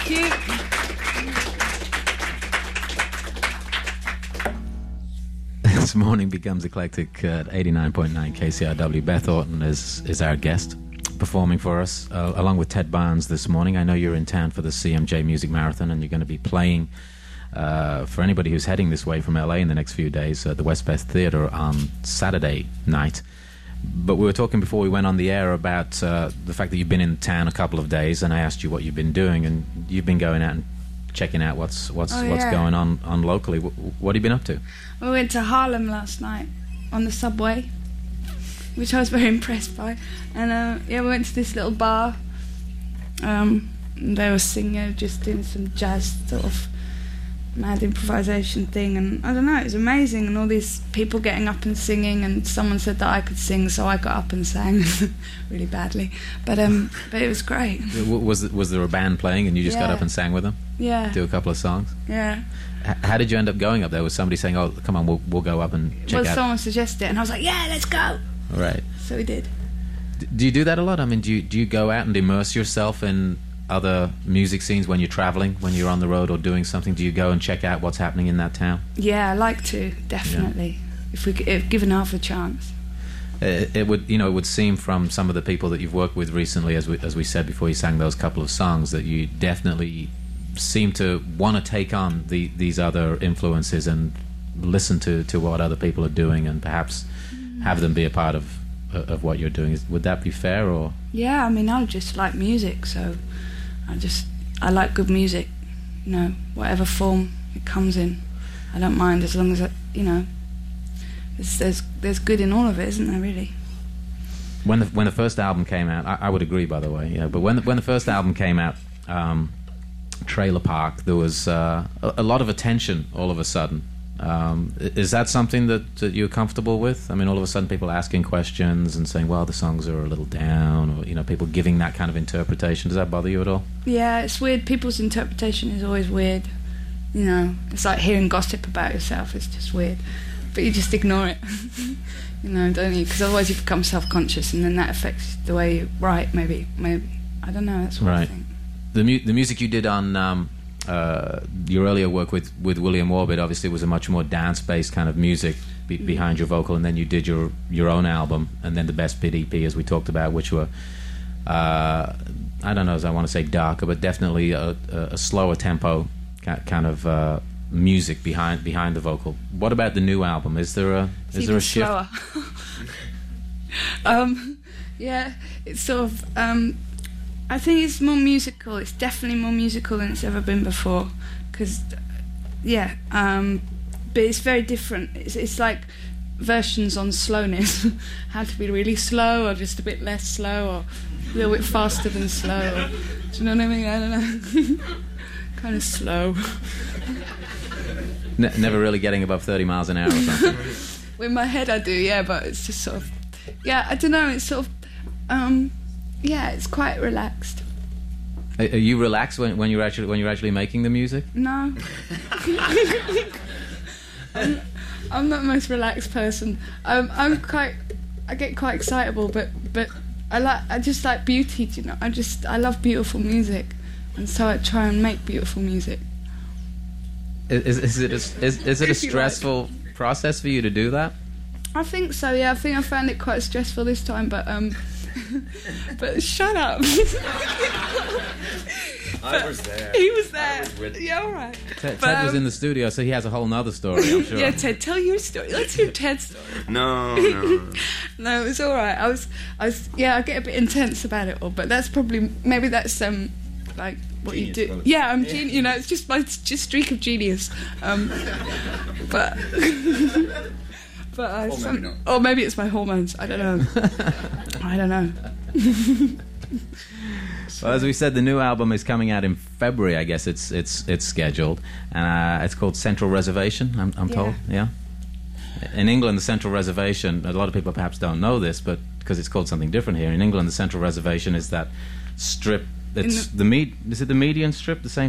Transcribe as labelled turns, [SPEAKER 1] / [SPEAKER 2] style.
[SPEAKER 1] Thank you.
[SPEAKER 2] This morning becomes eclectic at 89.9 KCRW. Beth Orton is our guest, performing for us, along with Ted Barnes this morning. I know you're in town for the CMJ Music Marathon, and you're going to be playing, for anybody who's heading this way from LA in the next few days, at the Westbeth Theatre on Saturday night. But we were talking before we went on the air about the fact that you've been in town a couple of days, and I asked you what you've been doing, and you've been going out and checking out what's going on locally. What have you been up to?
[SPEAKER 1] We went to Harlem last night on the subway, which I was very impressed by. And we went to this little bar. They were singing, just doing some jazz sort of mad improvisation thing, and I don't know, it was amazing, and all these people getting up and singing, and someone said that I could sing, so I got up and sang really badly, but it was great.
[SPEAKER 2] Was there a band playing and you just got up and sang with them?
[SPEAKER 1] Yeah.
[SPEAKER 2] Do a couple of songs?
[SPEAKER 1] Yeah.
[SPEAKER 2] How did you end up going up there? Was somebody saying, oh, come on, we'll go up and check out?
[SPEAKER 1] Well, someone suggested it, and I was like, yeah, let's go.
[SPEAKER 2] All right.
[SPEAKER 1] So we did.
[SPEAKER 2] Do you do that a lot? I mean, do you go out and immerse yourself in other music scenes when you're traveling, when you're on the road or doing something? Do you go and check out what's happening in that town?
[SPEAKER 1] Yeah, I like to, definitely. Yeah. If given half a chance.
[SPEAKER 2] It would seem from some of the people that you've worked with recently, as we said before you sang those couple of songs, that you definitely seem to want to take on these other influences and listen to what other people are doing, and perhaps have them be a part of what you're doing. Would that be fair? Or
[SPEAKER 1] yeah, I mean, I just like music, so I like good music, whatever form it comes in. I don't mind, as long as there's good in all of it, isn't there, really?
[SPEAKER 2] When the first album came out, I would agree, by the way, yeah. But when the first album came out, Trailer Park, there was a lot of attention all of a sudden. Is that something that you're comfortable with? I mean, all of a sudden people asking questions and saying, well, the songs are a little down, or people giving that kind of interpretation. Does that bother you at all?
[SPEAKER 1] Yeah, it's weird. People's interpretation is always weird. It's like hearing gossip about yourself. It's just weird, but you just ignore it. Don't you? Because otherwise you become self-conscious, and then that affects the way you write. Maybe I don't know. That's what I think.
[SPEAKER 2] The music you did on your earlier work with William Orbit obviously was a much more dance-based kind of music behind your vocal, and then you did your own album, and then the Best Bit EP, as we talked about, which were I don't know, as I want to say darker, but definitely a slower tempo kind of music behind the vocal. What about the new album? Is there a shift?
[SPEAKER 1] Slower. Yeah, it's sort of. I think it's more musical. It's definitely more musical than it's ever been before. But it's very different. It's like versions on slowness. How to be really slow, or just a bit less slow, or a little bit faster than slow. Or, do you know what I mean? I don't know. Kind of slow.
[SPEAKER 2] Never really getting above 30 miles an hour or something?
[SPEAKER 1] With my head I do, yeah, but it's just sort of... Yeah, I don't know, it's sort of... it's quite relaxed.
[SPEAKER 2] Are you relaxed when you're actually making the music?
[SPEAKER 1] No. I'm not the most relaxed person. I get quite excitable, but I just like beauty. I love beautiful music, and so I try and make beautiful music.
[SPEAKER 2] Is it a stressful process for you to do that?
[SPEAKER 1] I think so. Yeah, I think I found it quite stressful this time, but but shut up.
[SPEAKER 3] I was there.
[SPEAKER 1] He was there.
[SPEAKER 3] I was
[SPEAKER 1] yeah, all right.
[SPEAKER 2] Ted was in the studio, so he has a whole nother story, I'm sure.
[SPEAKER 1] Yeah, Ted, tell your story. Let's hear Ted's story.
[SPEAKER 3] No.
[SPEAKER 1] No, it was all right. I get a bit intense about it all, but that's maybe that's like what
[SPEAKER 3] genius,
[SPEAKER 1] you do.
[SPEAKER 3] probably.
[SPEAKER 1] Yeah, I'm genius. It's just my streak of genius. But. But
[SPEAKER 3] maybe not.
[SPEAKER 1] Or maybe it's my hormones. I don't know. I don't know.
[SPEAKER 2] Well, as we said, the new album is coming out in February. I guess it's scheduled. It's called Central Reservation. I'm told. Yeah. In England, the Central Reservation. A lot of people perhaps don't know this, but because it's called something different here in England, the Central Reservation is that strip. Is it the median strip? The same